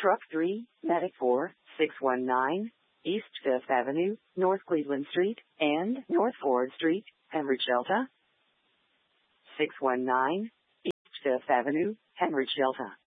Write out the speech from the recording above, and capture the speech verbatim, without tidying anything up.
Truck three, Medic four, six one nine, East fifth Avenue, North Cleveland Street, and North Ford Street, Hemorrhage Delta. six one nine, East fifth Avenue, Hemorrhage Delta.